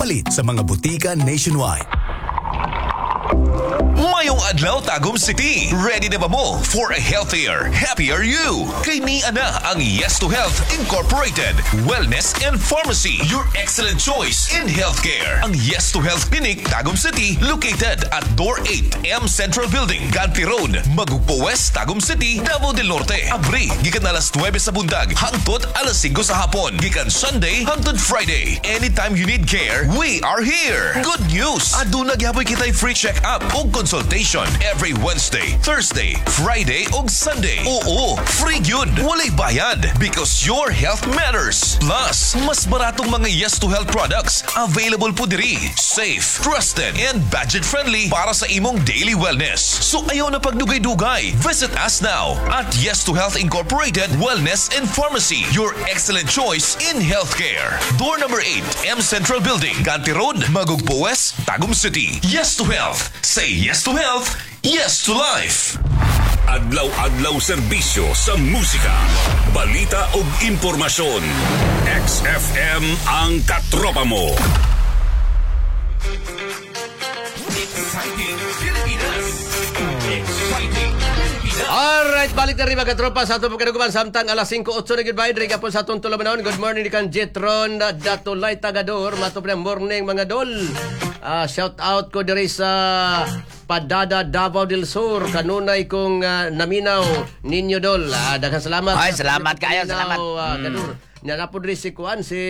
Palit sa mga butika nationwide. Mayong adlaw Tagum City. Ready na ba mo for a healthier, happier you? Kay ni ana ang Yes to Health Incorporated Wellness and Pharmacy, your excellent choice in healthcare. Ang Yes to Health Clinic Tagum City located at Door 8 M Central Building, Ganti Road, Magugpo West, Tagum City, Davao del Norte. Abri gikan alas 9 sa bundag hangtod alas 5 sa hapon. Gikan Sunday hangtod Friday. Anytime you need care, we are here. Good news! Aduna gyapon kitay free check-up o consultation every Wednesday, Thursday, Friday ug Sunday. Oo, free yun. Walay bayad because your health matters. Plus, mas baratong mga Yes to Health products available po diri. Safe, trusted, and budget-friendly para sa imong daily wellness. So ayaw na pagdugay-dugay. Visit us now at Yes to Health Incorporated Wellness and Pharmacy, your excellent choice in healthcare. Door number 8, M Central Building, Ganti Road, Magugpo West, Tagum City. Yes to Health. Say yes to health, yes to life. Adlaw-adlaw serbisyo sa musika, balita ug impormasyon. XFM ang katropa mo. Exciting Pilipinas. Exciting Pilipinas. Alright, balik na rin mga katropa sa atong pagkaduguman samtang alas 5:08 na goodbye. Diri po sa atong tulamanahon. Good morning ni kan Jetron Datulay Tagador. Matop na morning mga dol. Shout out ko diri sa Padada, Davao del Sur. Kanunay kong naminaw ninyo dol. Daghang salamat. Ay, salamat kayo, salamat. Kadur. Nanapo diri si Kuan si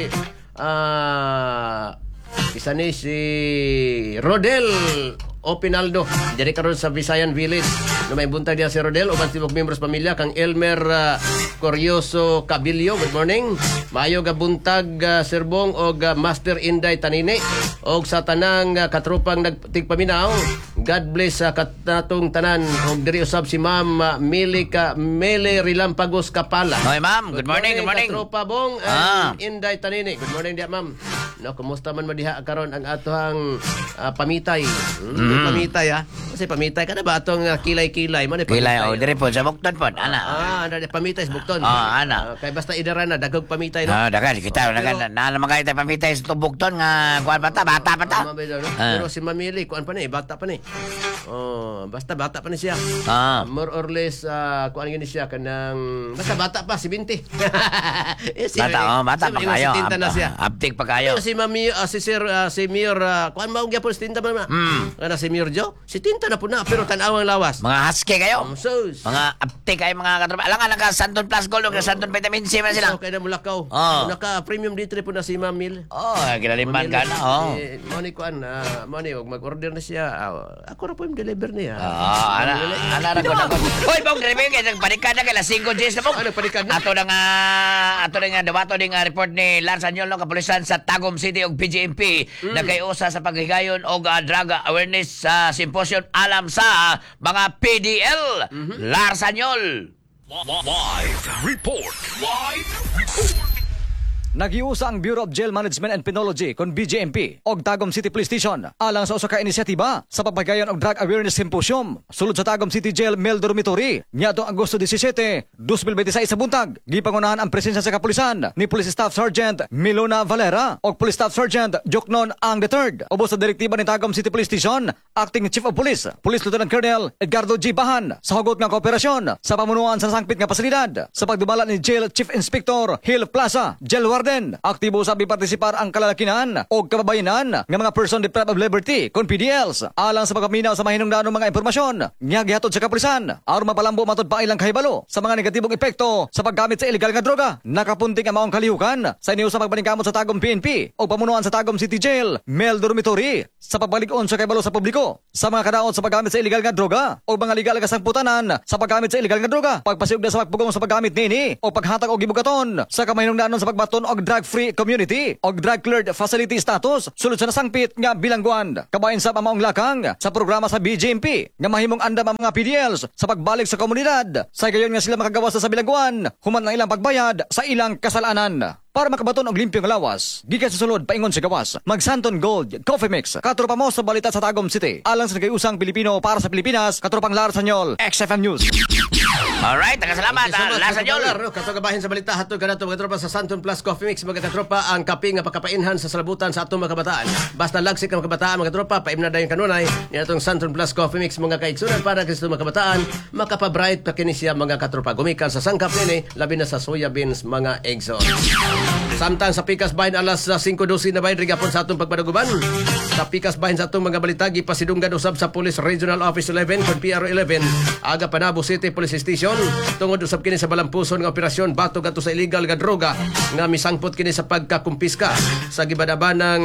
isa ni si Rodel Opinaldo. Jadi karon sa Visayan Village. Na may buntag diya si Rodel o bantibog membros pamilya kang Elmer Corioso Cabillo. Good morning. Maayo ga buntag Serbong og Master Inday Tanine og sa tanang katropang nagtigpaminaw. God bless sa katong tanan og diri usab si Ma'am Mele Rilampagos Kapala. Hoy ma'am, good morning, good morning. Katropa Bong Inday Tanine. Good morning dia ma'am. No, kumusta man madiha karon ang atohang pamitay? Pamitay ha. Kasi pamitay ka na ba atong kilay-kilay man Kilay o diri po sa bukton po, ana. Ano pamitay sa bukton. Ana. Kay basta idara na dagog pamitay no. Dagan kita dagan na naman kayo tayo pamitay sa bukton nga kuan bata pa ta. Pero si Mamili kuan pa ni bata pa ni. Basta bata pa ni siya. More or less kuan gini siya kanang basta bata pa si Binti. Bata pa kayo. Aptik pa kayo. Si Mami si Sir si Mir kuan mao gyapon si Tinta ba? Kana si Mir Jo. Si Tinta na po na pero tan-awang lawas. Mga husky kayo. Sus. Mga aptik kayo mga katropa. Alang ka Santon Plus Gold o Santon Vitamin C man sila. Okay na mulakaw. Naka-premium dito po na si Mamil. Kinaliman ka na. Money kuan money og mag-order na siya. Ako ra po yung deliver niya. Ana ra ko na ko. Hoy, bang deliver kay panikad na kay las 5 days na mo. Ano panikad na? Ato nga dawato ding report ni Lance Anyolo kapulisan sa Tagum City og PGMP na kay usa sa paghigayon og drug awareness symposium alam sa mga PDL. Lars Anyol. Live report. Nagiusa ang Bureau of Jail Management and Penology kon BJMP og Tagum City Police Station alang sa usa ka inisyatiba sa pagpagayon og Drug Awareness Symposium sulod sa Tagum City Jail Male Dormitory niadtong Agosto 17, 2026 sa buntag. Gipangunahan ang presensya sa kapulisan ni Police Staff Sergeant Milona Valera og Police Staff Sergeant Joknon Ang III. Ubos sa direktiba ni Tagum City Police Station, Acting Chief of Police, Police Lieutenant Colonel Edgardo G. Bahan sa hugot nga kooperasyon sa pamunuan sa sangpit nga pasilidad sa pagdumala ni Jail Chief Inspector Hill Plaza, Jail Warden. Aktibo sa bipartisipar ang kalalakinan o kababayanan ng mga person deprived of liberty kon PDLs alang sa pagpaminaw sa mahinungdanong mga impormasyon nga gihatod sa kapulisan aron mapalambo matod pa ilang kahibalo sa mga negatibong epekto sa paggamit sa illegal nga droga. Nakapunting ang maong kalihukan sa iniusa pagpaningkamot sa Tagum PNP o pamunuan sa Tagum City Jail Male Dormitory sa pagbalig-on sa kahibalo sa publiko sa mga kadaot sa paggamit sa illegal nga droga o mga legal nga sangputanan sa paggamit sa illegal nga droga, pagpasiugda sa pagpugong sa paggamit nini o paghatag og gibugaton sa kamahinungdanon sa pagbaton og drug-free community o drug-cleared facility status sulod sa nasangpit nga bilangguan. Kabahin sa pamaong lakang sa programa sa BJMP nga mahimong andam ang mga PDLs sa pagbalik sa komunidad. Sa gayon nga sila makagawas sa bilangguan human ang ilang pagbayad sa ilang kasalanan. Para makabaton og limpyong lawas, gikan sa sulod paingon sa gawas. Mag Santon Gold Coffee Mix. Katropa mo sa balita sa Tagum City. Alang sa nagayusang Pilipino para sa Pilipinas, katropang Lars Anyol, XFM News. Alright, salamat. Larsa Jol. Katong kabahin sa balita hatod kanato mga tropa sa Santon Plus Coffee Mix mga katropa ang kape nga pagkapainhan sa salabutan sa atong mga kabataan. Basta lagsik ang mga kabataan mga tropa paimna dayon kanunay ni atong Santon Plus Coffee Mix mga kaigsunan para sa mga kabataan makapabright pa kini siya mga katropa gumikan sa sangkap nini labi na sa soya beans mga egso. Samtang sa pikas bahin alas 5:12 na bahin rigapon sa atong pagpadaguban. Sa pikas bahin sa atong mga balita gipasidunggan usab sa Police Regional Office 11 kon PR 11 aga Panabo City Police Station tungod usab kini sa balampuson nga operasyon batog ato sa illegal nga droga nga misangpot kini sa pagkakumpiska sa gibadaban ng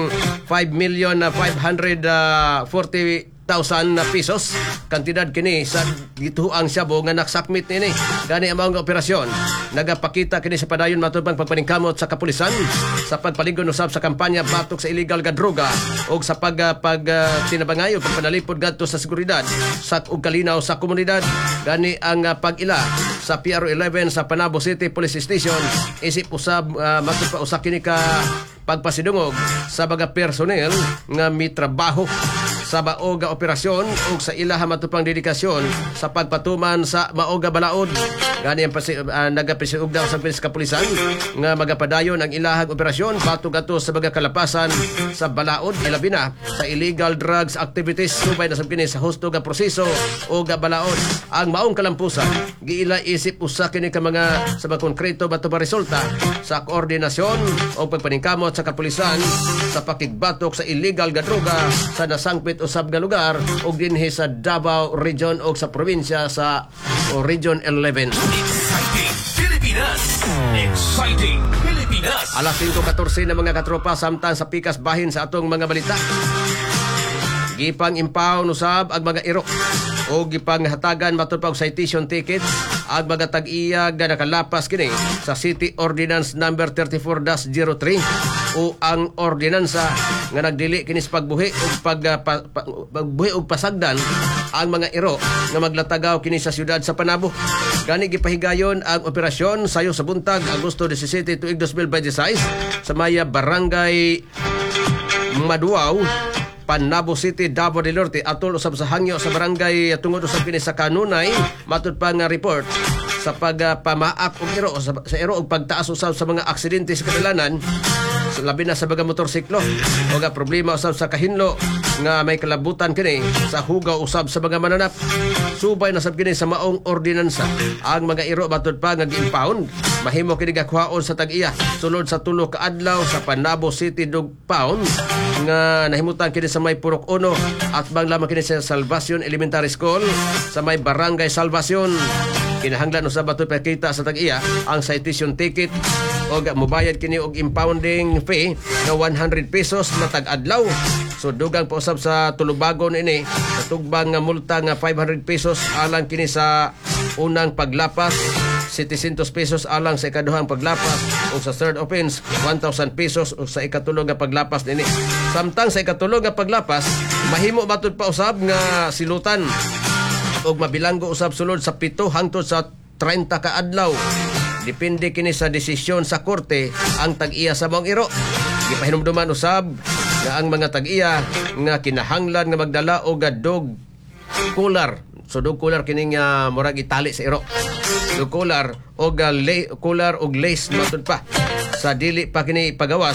5,540,000 pesos kantidad kini sa gituang Shabu nga naksakmit nini gani ang mga operasyon nagapakita kini sa padayon matubang pagpaningkamot sa kapulisan sa pagpaligon usab sa kampanya batok sa illegal nga droga ug sa tinabangayo pagpanalipod gadto sa seguridad sa ug kalinaw sa komunidad gani ang pag-ila sa PRO 11 sa Panabo City Police Station isip usab matupad usa kini ka pagpasidungog sa mga personnel nga mitrabaho sa maoga operasyon ug sa ilaha matupang dedikasyon sa pagpatuman sa maoga balaod gani ang nagapisiugda sa kapulisan nga magapadayon ang ilahang operasyon patug ato sa mga kalapasan sa balaod ilabi na sa illegal drugs activities subay na sab kini sa husto nga proseso o ga balaod ang maong kalampusan giila isip usa kini ka mga sa mga konkreto bato ba resulta sa koordinasyon o pagpaningkamot sa kapulisan sa pakigbatok sa illegal nga droga sa nasangpit usab nga lugar ug dinhi sa Davao Region o sa probinsya sa Region 11. Exciting Pilipinas! Exciting Pilipinas! Alas 5:14 na mga katropa samtang sa pikas bahin sa atong mga balita. Gipang impound usab ang mga irok o gipang hatagan matod pa og citation tickets ang mga tag-iya nga nakalapas kini sa City Ordinance number 34-03 o ang ordinansa nga nagdili kini sa pagbuhi og pagbuhi og pasagdan ang mga iro nga maglatagaw kini sa siyudad sa Panabo. Gani gipahigayon ang operasyon sayo sa buntag Agosto 17 tuig 2026 sa Maya Barangay Maduaw Panabo City, Davao del Norte atol usab sa hangyo sa barangay tungod usab kini sa kanunay matud pa nga report sa pagpamaak og iro sa iro og pagtaas usab sa mga aksidente sa kadalanan labi na sa mga motorsiklo o nga problema usab sa kahinlo nga may kalabutan kini sa hugaw usab sa mga mananap subay na sab kini sa maong ordinansa ang mga iro matud pa nga gi-impound mahimo kini gakuhaon sa tag-iya sulod sa tulo ka adlaw sa Panabo City Dog Pound nga nahimutan kini sa may Purok 1 at bang lamang kini sa Salvacion Elementary School sa may Barangay Salvacion kinahanglan usab bato pakita sa tag-iya ang citation ticket o mobayad kini og impounding fee na 100 pesos na tag-adlaw. So dugang pa usab sa tulubagon ini sa tugbang nga multa nga 500 pesos alang kini sa unang paglapas 700 pesos alang sa ikaduhang paglapas o sa third offense 1,000 pesos o sa ikatulo nga paglapas nini. Samtang sa ikatulo nga paglapas mahimo matud pa usab nga silutan og mabilanggo usab sulod sa 7 hangtod sa 30 ka adlaw. Depende kini sa desisyon sa korte ang tag-iya sa mga iro. Gipahinumduman usab nga ang mga tag-iya nga kinahanglan nga magdala og dog collar. So dog collar kini nga murag itali sa iro. Dog collar og collar og lace matud pa. Sa dili pa kini pagawas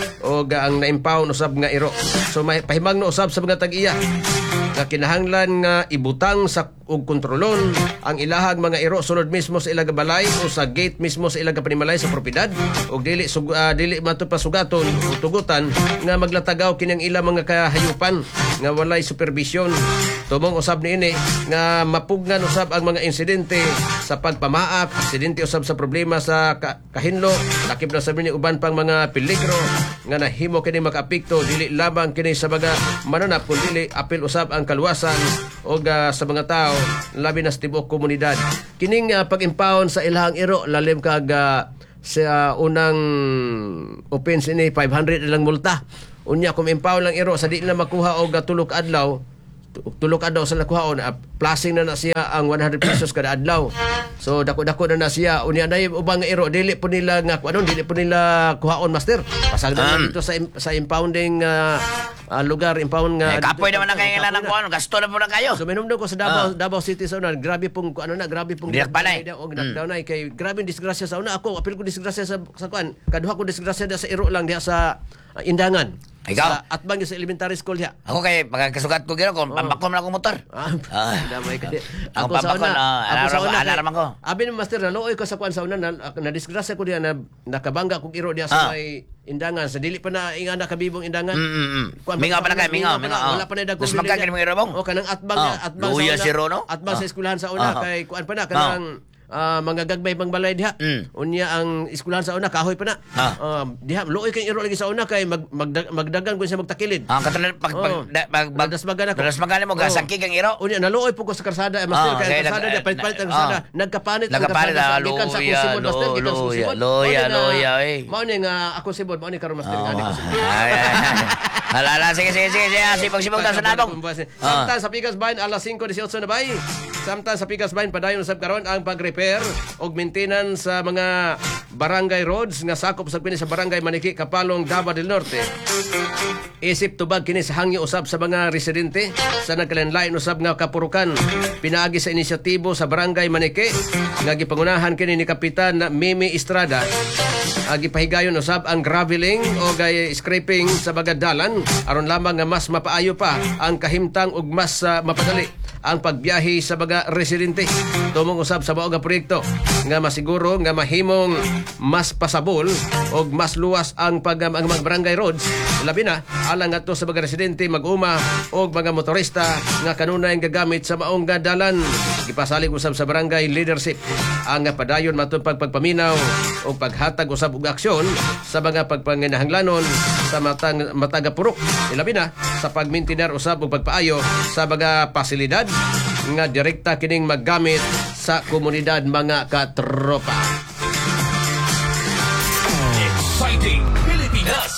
og ang na-impound usab nga iro. So may pahimangno usab sa mga tag-iya nga kinahanglan nga ibutang sa og kontrolon ang ilahang mga iro sulod mismo sa ilang balay o sa gate mismo sa ilang panimalay sa propiedad og dili matud pa sugaton o tugutan nga maglatagaw kini ang ilang mga kahayupan nga walay supervision. Tumong usab niini nga mapugnan usab ang mga insidente sa pagpamaak, aksidente usab sa problema sa kahinlo, lakip na sabi ni uban pang mga peligro nga nahimo kini makaapekto dili lamang kini sa mga mananap kundi apil usab ang kaluwasan o sa mga tao labi na sa tibuok komunidad. Kining pag-impound sa ilahang iro lalim kag sa unang offense ini 500 lang multa. Unya kung impound lang iro sa di na makuha og tulok adlaw sa nakuhaon plasing na siya ang 100 pesos kada adlaw. So dako-dako na siya unya nay ubang iro dili po nila nga dili po nila kuhaon master pasagdan dito sa impounding lugar impound nga Kapoy naman na kayo ng kuan, gasto na po na kayo. So minumdum ko sa Davao City sa una, grabe pong grabe pong Diyak pa na knockdown na kay grabe ang disgrasya sa una. Ako apil ko disgrasya sa kuan. Kaduha ko disgrasya sa iro lang diha sa Indangan. Ikaw? Sa Atbang sa elementary school diha. Ako kay pagkasugat ko gino kung pambakom lang ako motor. Damay ka di. Ako sa una, alarm ako. Abi ni master na looy ko sa kuan sa una na disgrasya ko diha na nakabangga kog iro diha sa may Indangan. Sa dili pa na inga nakabibong Indangan. Mingaw pa na kayo, mingaw. Wala pa na dagkong. Mas magkakit mga irabong. O kanang Atbang Luya sa si Rono. Atbang sa eskwelahan sa una kay kuan pa na kanang mga gagbay pang balay diha. Unya ang eskwelahan sa una kahoy pa na. Diha luoy kay iro lagi sa una kay magdagan kun siya magtakilid. Katulad pag dasmagan mo gasangkig ang iro. Unya naluoy po ko sa karsada master kay karsada diha palit ang karsada nagkapanit ang karsada gikan sa kusimod master gikan sa kusimod. Loya. Mao ni nga ako sibod mao ni karon master nga ko. Ala sige sipag-sipag ta sa nabong. Samtang sa Pikas Bayan alas 5:18 na bay. Samtang sa Pikas Bayan padayon usab karon ang pag-repair og maintenance sa mga barangay roads nga sakop sa kini sa barangay Maniki, Kapalong, Davao del Norte. Isip tubag kini sa hangyo usab sa mga residente sa nagkalanlain usab nga kapurukan. Pinaagi sa inisyatibo sa barangay Maniki nga gipangunahan kini ni Kapitan Mimi Estrada. Gipahigayon usab ang graveling o scraping sa bagadalan aron lamang nga mas mapaayo pa ang kahimtang ug mas mapadali ang pagbiyahe sa mga residente. Tumong usab sa mao nga proyekto nga masiguro nga mahimong mas pasabol o mas luwas ang ang mga barangay roads labi na alang ato sa mga residente mag-uma o mga motorista nga kanunay gagamit sa maong nga dalan. Gipasalig usab sa barangay leadership ang padayon matun pagpaminaw o paghatag usab og aksyon sa mga pagpanginahanglanon sa mataga purok. Labi na sa pagmaintener usab og pagpaayo sa mga pasilidad nga direkta kining maggamit sa komunidad mga katropa. Exciting Pilipinas.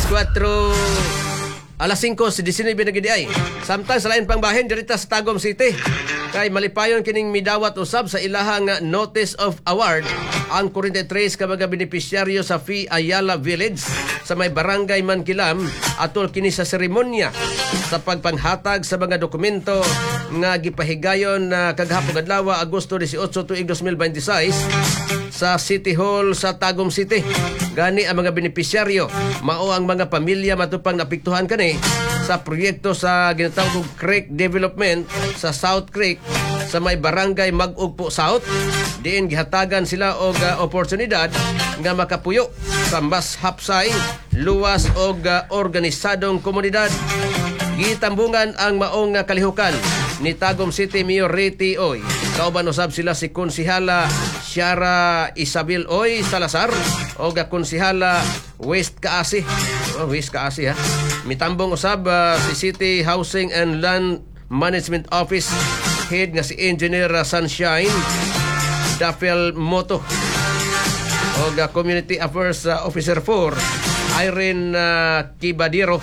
Alas 5:19 na gid ay. Samtang sa lain pang bahin dirita sa Tagum City kay malipayon kining midawat usab sa ilahang notice of award ang 43 ka mga benepisyaryo sa Fi Ayala Village sa may barangay Mankilam atol kini sa seremonya sa pagpanghatag sa mga dokumento nga gipahigayon kagahapon adlaw Agosto 18 tuig 2026 sa City Hall sa Tagum City. Gani ang mga benepisyaryo mao ang mga pamilya matupang napiktuhan kani sa proyekto sa ginatawag kong Creek Development sa South Creek sa may barangay Mag-Ugpo South. Diin gihatagan sila og oportunidad nga makapuyo sa mas hapsay, luwas og organisadong komunidad. Gitambungan ang maong kalihukan ni Tagum City Mayor Riti Oy. Kauban usab sila si Konsihala Shara Isabel Oy Salazar o Konsihala West Kaasi. West Kaasi ha. Mitambong usab si City Housing and Land Management Office head nga si Engineer Sunshine Dafel Moto o Community Affairs Officer 4 Irene Kibradiro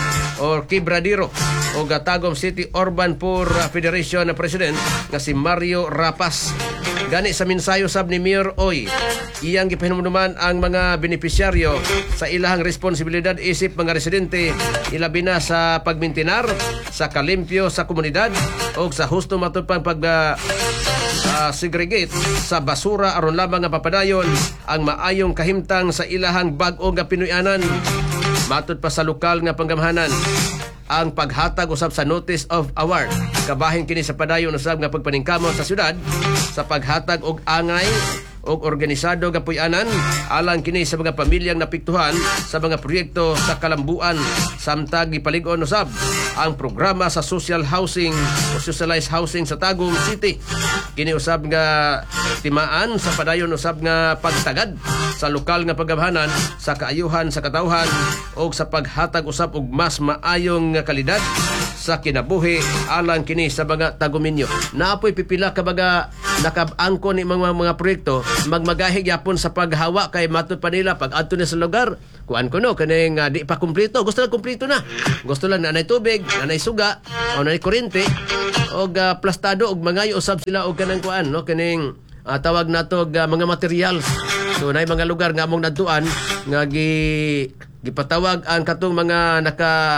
o Tagum City Urban Poor Federation President nga si Mario Rapas. Gani sa mensayo sab ni Mayor Oy, iyang gipahinumduman ang mga benepisyaryo sa ilahang responsibilidad isip mga residente ilabi na sa pagmintinar, sa kalimpyo sa komunidad o sa husto matupang segregate sa basura aron lamang nga papadayon ang maayong kahimtang sa ilahang bag-o nga Pinoyanan. Matud pa sa lokal nga panggamahanan ang paghatag usab sa notice of award kabahin kini sa padayon usab nga pagpaningkamot sa syudad sa paghatag og angay og organisado nga puy-anan alang kini sa mga pamilyang napiktuhan sa mga proyekto sa kalambuan. Samtang gipalig-on usab ang programa sa social housing o socialized housing sa Tagum City. Kini usab nga timaan sa padayon usab nga pagtagad sa lokal nga paggamhanan sa kaayuhan sa katawhan o sa paghatag usab og mas maayong kalidad sa kinabuhi alang kini sa mga taguminyo. Naapoy pipila ka mga nakabangko ni mga proyekto magmagahig yapon sa paghawa kay matud pa nila pag adto na sa lugar kuan kuno kaning di pa kumpleto, gusto lang kumpleto na, gusto lang nanay tubig, nanay suga o nanay kuryente og plastado og mangayo usab sila og kanang kuan no kaning tawag nato mga materials. So nay mga lugar nga among nadtuan nga gipatawag ang katong mga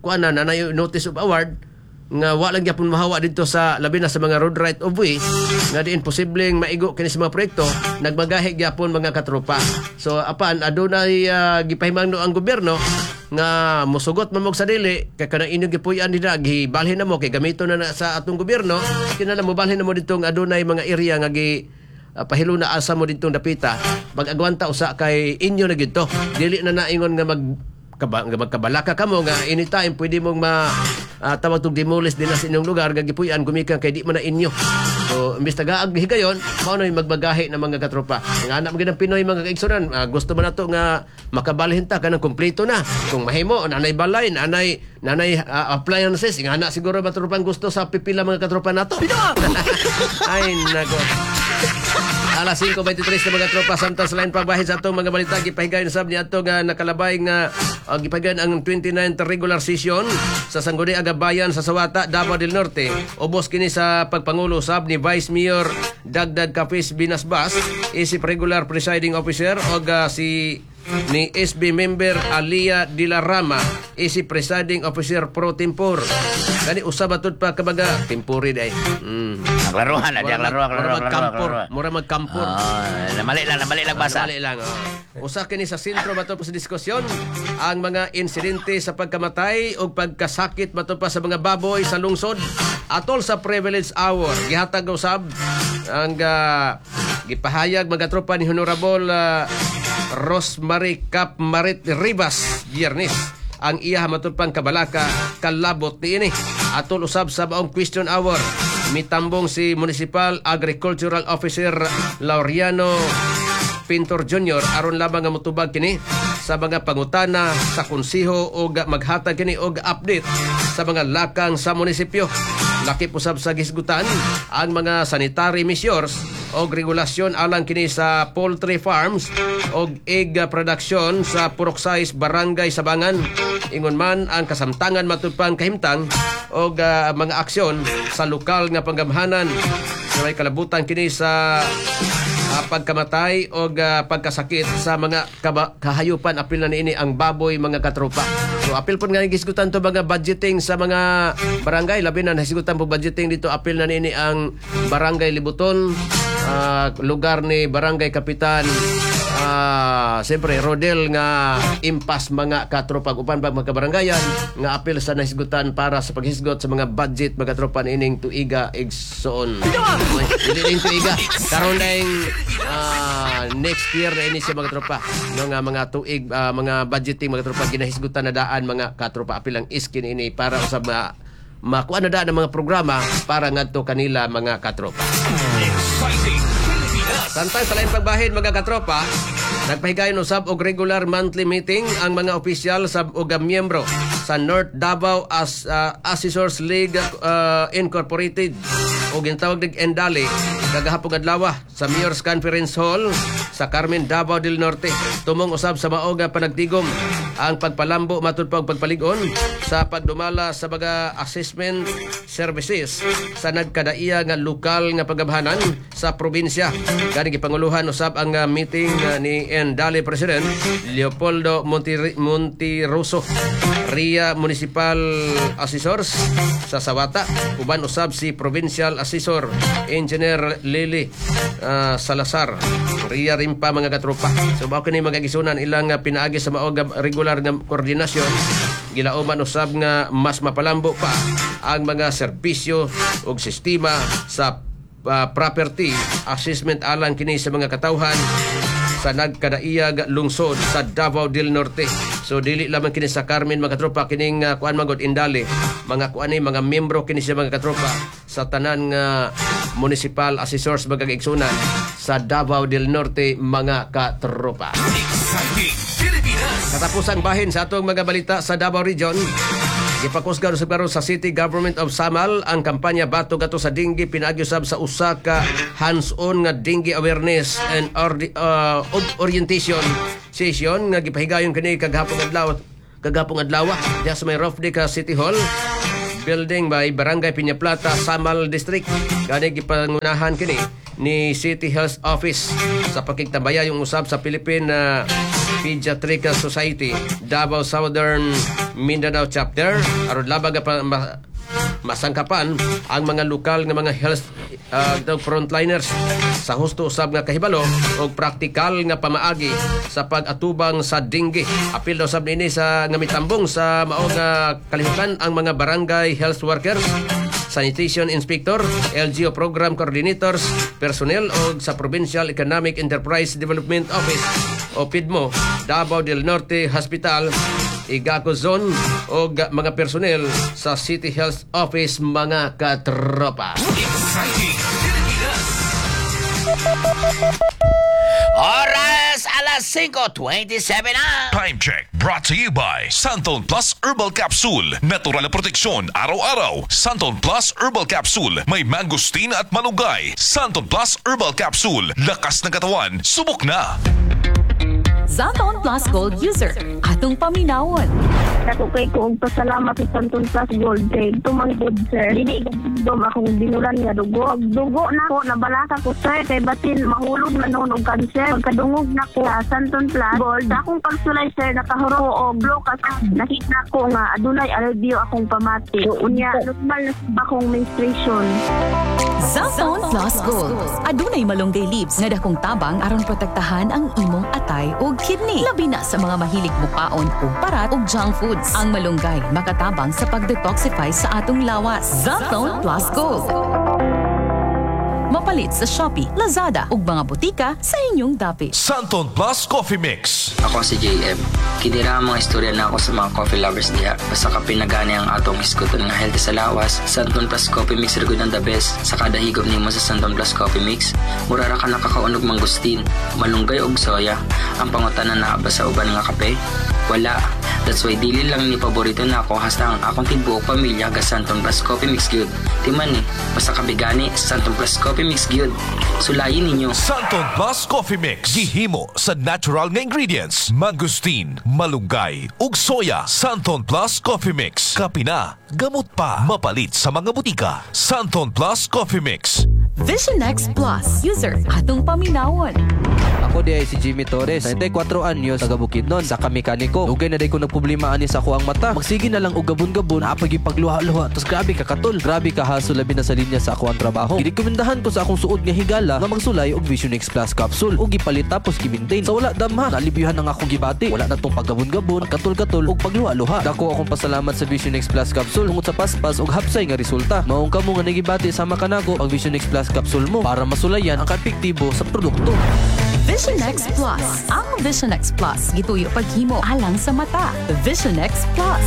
kuan na notice of award nga wa lang gyapon mahawa dito sa labi na sa mga road right of way nga diin posibleng maigo kini sa mga proyekto nagmagahi gyapon mga katropa. So apan adunay gipahimangno ang gobyerno nga musugot man mo sa dili kay kanang inyong gipuy-an nila gibalhin na mo kay gamito na sa atong gobyerno kinala mo balhin na mo ditong adunay mga area nga pahilo na asa mo ditong dapita mag-agwanta usa kay inyo na gito dili na naingon nga magkabalaka ka mo nga anytime pwede mong tawag tong demolish din na sa inyong lugar gagipuyan gumikan kay di man na inyo. So imbis tagaag higayon mao na magbagahi na mga katropa nga anak magandang Pinoy mga kaigsunan gusto man nato nga makabalhin ta kanang kompleto na kung mahimo nanay balay nanay appliances nga anak siguro matropang gusto sa pipila mga katropa nato. Ay nako. Alas 5:23 na mga tropa samtang sa lain pagbahid sa atong mga balita gipahigayon sab ni ato nga nakalabay nga gipahigayon ang 29th regular session sa Sangguniang Bayan sa Sawata, Davao del Norte. Ubos kini sa pagpangulo sab ni Vice Mayor Dagdag Capis Binasbas, isip regular presiding officer og ni SB member Alia Dilarama, isip presiding officer pro tempore. Kani usab atud pa kabaga tempore day. Laruhan na, laruhan. Mura magkampor. Namali lang basa. Namali lang. Usa kini sa sentro bato sa diskusyon ang mga insidente sa pagkamatay o pagkasakit bato pa sa mga baboy sa lungsod atol sa privilege hour. Gihatag usab ang gipahayag mga tropa ni Honorable Rosemary Cap Marit Rivas Biyernes ang iya matupang kabalaka kalabot niini atol usab sa baong question hour mitambong si Municipal Agricultural Officer Laureano Pintor Jr. aron lamang nga motubag kini sa mga pangutana sa konseho o maghatag kini og update sa mga lakang sa munisipyo. Lakip usab sa gisgutan ang mga sanitary measures o regulasyon alang kini sa poultry farms o egg production sa Puroksais Barangay Sabangan. Ingon man ang kasamtangan matupang kahimtang o mga aksyon sa lokal nga panggamhanan na may kalabutan kini sa pagkamatay o pagkasakit sa mga kahayupan. Apil na niini ang baboy mga katropa. So apil po nga gisgutan to mga budgeting sa mga barangay, labi na nahisgutan po budgeting dito. Apil na niini ang Barangay Libuton, lugar ni Barangay Kapitan siyempre Rodel nga impas mga katropa upan pag magkabarangayan nga apil sa nahisgutan para sa paghisgot sa mga budget mga tropa nining tuiga igsoon. Dili tuiga karon ding next year na ini siya mga tropa no nga mga tuig mga budgeting mga tropa ginahisgutan na daan mga katropa apil ang iskin ini para usab makuha na daan ang mga programa para ngadto kanila mga katropa. Samtang sa lain pagbahid mga katropa, nagpahigayon usab og regular monthly meeting ang mga opisyal sa og miyembro sa North Davao Assessors League Incorporated o ginatawag ng Endale kagahapon adlaw sa Mayor's Conference Hall sa Carmen, Davao del Norte. Tumong usab sa maoga panagtigom ang pagpalambo matud pa og pagpaligon sa pagdumala sa mga assessment services sa nagkadaiya nga lokal nga pagabhanan sa probinsya. Kani gipanguluhan usab ang meeting ni Endale President Leopoldo Montiroso, RIA Municipal Assessors sa Sawata, uban usab si Provincial Assessor Engineer Lily Salazar, RIA rin pa mga katropa. So bao kini magagisunan ilang pinaagi sa maoga regular nga koordinasyon, gilauman usab nga mas mapalambo pa ang mga serbisyo ug sistema sa property assessment alang kini sa mga katawhan sa nagkadaiyag lungsod sa Davao del Norte. So dili lamang kini sa Carmen mga katropa kining kuan magod Indale mga kuan ni mga miyembro kini sa mga katropa sa tanan nga municipal assessors mga kaigsunan sa Davao del Norte mga katropa. Katapusang bahin sa atong mga balita sa Davao Region, ipakusgan sa karon sa City Government of Samal ang kampanya bato gato sa dengue pinagyusab sa usa ka hands-on nga dengue awareness and orientation session nga gipahigayon kini kagahapon adlaw diha sa may Rough Day ka City Hall building by Barangay Piña Plata, Samal District. Gani gipangunahan kini ni City Health Office sa pakigtabaya yung usab sa Philippine Pediatric Society Davao Southern Mindanao Chapter aron labag masangkapan ang mga lokal nga mga health frontliners sa husto usab nga kahibalo og praktikal nga pamaagi sa pag-atubang sa dengue. Apil daw sab nini sa nga mitambong sa mao nga kalihukan ang mga barangay health workers, sanitation inspector, LGU program coordinators, personnel og sa Provincial Economic Enterprise Development Office o PIDMO, Davao del Norte Hospital, Igaco Zone o mga personnel sa City Health Office, mga katropa. Exciting Pilipinas. Oras alas 5:27 na. Time check brought to you by Santon Plus Herbal Capsule. Natural na proteksyon araw-araw. Santon Plus Herbal Capsule. May mangosteen at malunggay. Santon Plus Herbal Capsule. Lakas ng katawan. Subok na. Santon Plus Gold user. Atong paminawon. Ako kay kong pasalamat sa Santon Plus Gold kay tumanggod sir. Dili gagdom akong binulan nga dugo. Dugo na ko, nabalaka ko sir kay batin mahulog na noon og cancer. Pagkadungog na ko sa Santon Plus Gold, akong pagsulay sir nakahuro og blow kasi nakita ko nga adunay alivio akong pamati. Unya normal na akong menstruation. Santon Plus Gold. Adunay malunggay leaves nga dakong tabang aron protektahan ang imong atay ug kidney. Labi na sa mga mahilig mukaon ug parat ug junk foods. Ang malunggay makatabang sa pag-detoxify sa atong lawas. Santon Plus Gold. Mapalit sa Shopee, Lazada ug mga butika sa inyong dapit. Santon Plus Coffee Mix. Ako si JM. Kinira ang mga istorya na ako sa mga coffee lovers diha. Basta ka pinagani ang atong iskuton nga healthy sa lawas, Santon Plus Coffee Mix rin ang the best. Sa kada higop nimo sa Santon Plus Coffee Mix, murara ka nakakaunog mangustin, malunggay og soya. Ang pangutanan na ba sa uban nga kape? Wala. That's why dili lang ni paborito na ako hasta ang akong tibuok pamilya ga Santon Plus Coffee Mix Good. Timan ni, basta kabigani Santon Plus Coffee Mix Good. Sulayin ninyo. Santon Plus Coffee Mix. Gihimo sa natural nga ingredients. Mangosteen, malunggay, ug soya. Santon Plus Coffee Mix. Kapina, gamot pa. Mapalit sa mga butika. Santon Plus Coffee Mix. Vision X Plus user. Atong paminawon. Ako di ay si Jimmy Torres, 94 anyos, taga Bukidnon, sa kamekaniko. Ugay na day ko nagproblema ani sa ako ang mata. Magsige na lang og gabon-gabon, apag ipagluha-luha. Tos grabe ka katol, grabe ka haso labi na sa linya sa ako ang trabaho. Girekomendahan ko sa akong suod nga higala nga magsulay og Vision X Plus capsule ug gipalit tapos gi-maintain. Sa wala damha, nalibiyuhan ang akong gibati. Wala na tong paggabon-gabon, katol-katol ug pagluha-luha. Dako akong pasalamat sa Vision X Plus capsule tungod sa paspas ug hapsay nga resulta. Maong kamo nga nagibati sama kanako ang Vision X Plus capsule mo para masulayan ang kaepektibo sa produkto. Vision X Plus. Ang Vision X Plus gituyo paghimo alang sa mata. Vision X Plus.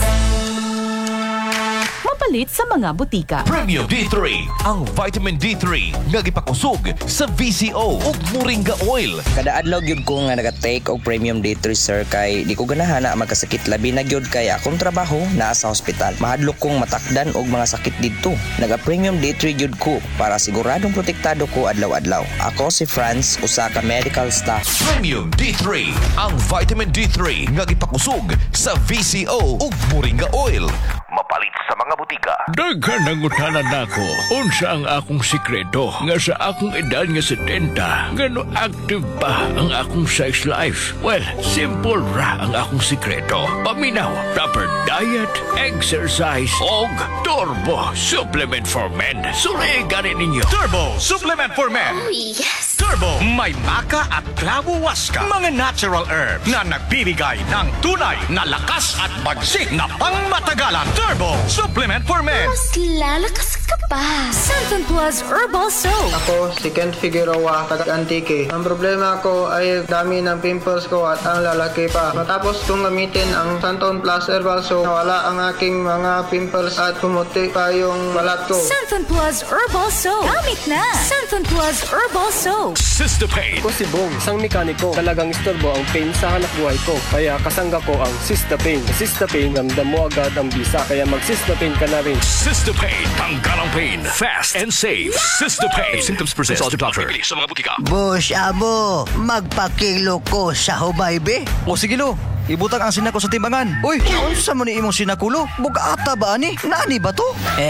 Mapalit sa mga butika. Premium D3, ang vitamin D3 nga gipakusog sa VCO ug Moringa Oil. Kada adlaw gyud ko nga naga-take og Premium D3 sir kay di ko ganahan na magkasakit labi na gyud kay akong trabaho naa sa ospital. Mahadlok kong matakdan og mga sakit didto. Naga-Premium D3 gyud ko para siguradong protektado ko adlaw-adlaw. Ako si Franz, usa ka medical staff. Premium D3, ang vitamin D3 nga gipakusog sa VCO ug Moringa Oil. Mapalit sa mga butika. Daghan nangutanan nako unsa ang akong sikreto nga sa akong edad nga 70 ngano active pa ang akong sex life. Well, simple ra ang akong sikreto. Paminaw, proper diet, exercise og Turbo Supplement for Men. Suri gani ninyo. Turbo Supplement for Men. Oh, yes! Turbo, may maka at clavo waska, mga natural herbs na nagbibigay ng tunay na lakas at bagsik na pangmatagalan. Turbo Supplement for Men. Mas lalakas ka pa. Santon Plus Herbal Soap. Ako si Kent Figueroa, taga Antique. Ang problema ko ay dami ng pimples ko at ang lalaki pa. Matapos kong gamitin ang Santon Plus Herbal Soap, nawala ang aking mga pimples at pumuti pa yung balat ko. Santon Plus Herbal Soap. Gamit na. Santon Plus Herbal Soap. Systapane. Ako si Bong, isang mekaniko. Talagang istorbo ang pain sa hanap buhay ko. Kaya kasangga ko ang Systapane. Sa Systapane, ramdam mo agad ang bisa. Kaya mag-Systapane ka na rin. Systapane. Tanggal ang pain. Fast and safe. Systapane. Symptoms persist. Consult your doctor. Sa mga butika. Boss Abo, magpakilo ko sa hubaybe. O sige lo, ibutang ang sinako sa timbangan. Uy, unsa man ni imong sinakulo? Bugata ba ani? Nani ba to?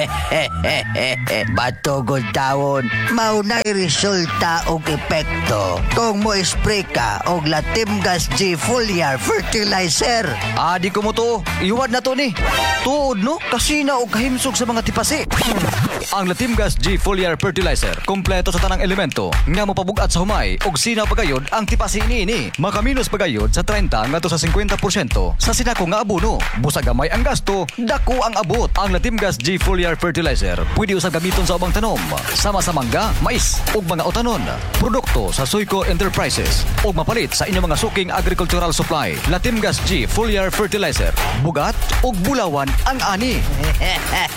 Bato gud tawon, maunay resulta og epekto kung mo spray ka og Latimgas G Foliar Fertilizer. Di ko mo to. Iwad na to ni. Tuod no, kasina og kahimsog sa mga tipasi. Ang Latimgas G Foliar Fertilizer, kompleto sa tanang elemento nga mopabugat sa humay og sinaw pagayod ang tipasi niini. Makaminos pagayod sa 30 ngadto sa 50% sa sinako nga abono. Busag gamay ang gasto, dako ang abot. Ang Latimgas G Foliar Fertilizer pwede usab gamiton sa ubang tanom, sama sa mangga, mais ug mga utanon. Produkto sa Soyco Enterprises ug mapalit sa inyong mga suking agricultural supply. Latimgas G Foliar Fertilizer, bugat ug bulawan ang ani.